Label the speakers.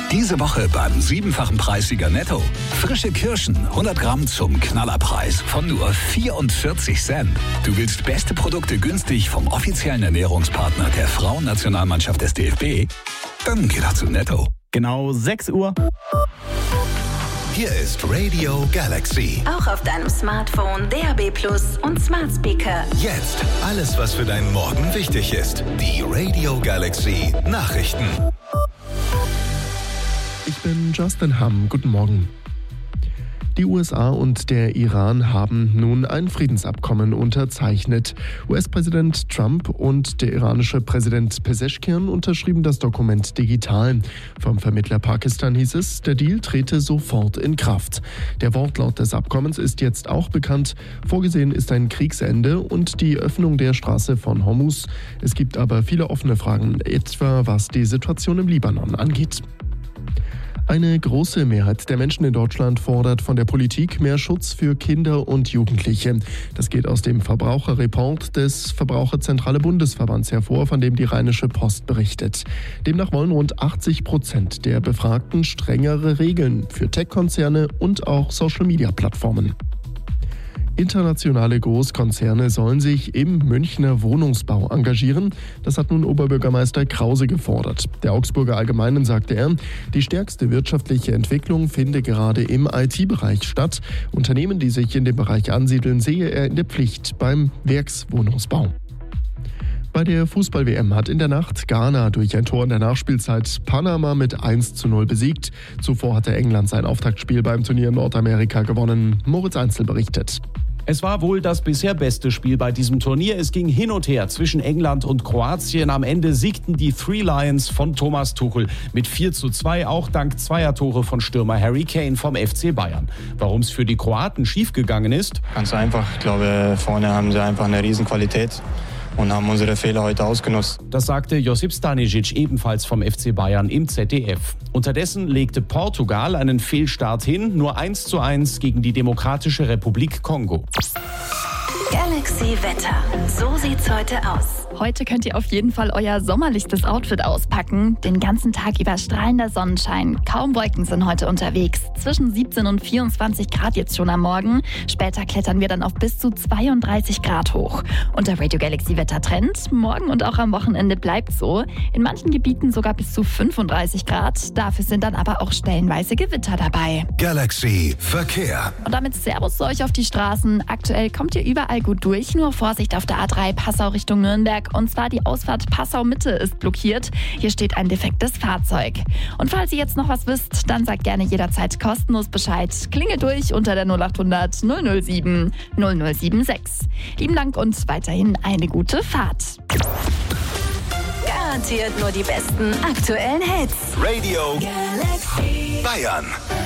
Speaker 1: Diese Woche beim 7-fachen Preissieger Netto. Frische Kirschen, 100 Gramm zum Knallerpreis von nur 44 Cent. Du willst beste Produkte günstig vom offiziellen Ernährungspartner der Frauennationalmannschaft des DFB? Dann geh doch zu Netto.
Speaker 2: Genau 6 Uhr.
Speaker 3: Hier ist Radio Galaxy.
Speaker 4: Auch auf deinem Smartphone, DAB+ und Smart Speaker.
Speaker 3: Jetzt alles, was für deinen Morgen wichtig ist. Die Radio Galaxy Nachrichten.
Speaker 5: Ich bin Justin Hamm. Guten Morgen. Die USA und der Iran haben nun ein Friedensabkommen unterzeichnet. US-Präsident Trump und der iranische Präsident Pezeshkian unterschrieben das Dokument digital. Vom Vermittler Pakistan hieß es, der Deal trete sofort in Kraft. Der Wortlaut des Abkommens ist jetzt auch bekannt. Vorgesehen ist ein Kriegsende und die Öffnung der Straße von Hormuz. Es gibt aber viele offene Fragen, etwa was die Situation im Libanon angeht. Eine große Mehrheit der Menschen in Deutschland fordert von der Politik mehr Schutz für Kinder und Jugendliche. Das geht aus dem Verbraucherreport des Verbraucherzentrale Bundesverbands hervor, von dem die Rheinische Post berichtet. Demnach wollen rund 80% der Befragten strengere Regeln für Tech-Konzerne und auch Social-Media-Plattformen. Internationale Großkonzerne sollen sich im Münchner Wohnungsbau engagieren. Das hat nun Oberbürgermeister Krause gefordert. Der Augsburger Allgemeinen sagte er, die stärkste wirtschaftliche Entwicklung finde gerade im IT-Bereich statt. Unternehmen, die sich in dem Bereich ansiedeln, sehe er in der Pflicht beim Werkswohnungsbau. Bei der Fußball-WM hat in der Nacht Ghana durch ein Tor in der Nachspielzeit Panama mit 1:0 besiegt. Zuvor hatte England sein Auftaktspiel beim Turnier in Nordamerika gewonnen. Moritz Einzel berichtet.
Speaker 6: Es war wohl das bisher beste Spiel bei diesem Turnier. Es ging hin und her zwischen England und Kroatien. Am Ende siegten die Three Lions von Thomas Tuchel mit 4:2, auch dank Zweiertore von Stürmer Harry Kane vom FC Bayern. Warum es für die Kroaten schiefgegangen ist?
Speaker 7: Ganz einfach. Ich glaube, vorne haben sie einfach eine Riesenqualität und haben unsere Fehler heute ausgenutzt.
Speaker 6: Das sagte Josip Stanisic, ebenfalls vom FC Bayern, im ZDF. Unterdessen legte Portugal einen Fehlstart hin, nur 1:1 gegen die Demokratische Republik Kongo.
Speaker 4: Galaxy Wetter. So sieht's heute aus.
Speaker 8: Heute könnt ihr auf jeden Fall euer sommerlichstes Outfit auspacken. Den ganzen Tag über strahlender Sonnenschein. Kaum Wolken sind heute unterwegs. Zwischen 17 und 24 Grad jetzt schon am Morgen. Später klettern wir dann auf bis zu 32 Grad hoch. Und der Radio Galaxy Wettertrend. Morgen und auch am Wochenende bleibt so. In manchen Gebieten sogar bis zu 35 Grad. Dafür sind dann aber auch stellenweise Gewitter dabei.
Speaker 3: Galaxy Verkehr.
Speaker 8: Und damit Servus zu euch auf die Straßen. Aktuell kommt ihr überall gut durch. Nur Vorsicht auf der A3 Passau Richtung Nürnberg. Und zwar die Ausfahrt Passau-Mitte ist blockiert. Hier steht ein defektes Fahrzeug. Und falls ihr jetzt noch was wisst, dann sagt gerne jederzeit kostenlos Bescheid. Klingelt durch unter der 0800 007 0076. Lieben Dank und weiterhin eine gute Fahrt.
Speaker 4: Garantiert nur die besten aktuellen Hits.
Speaker 3: Radio
Speaker 4: Galaxy
Speaker 3: Bayern.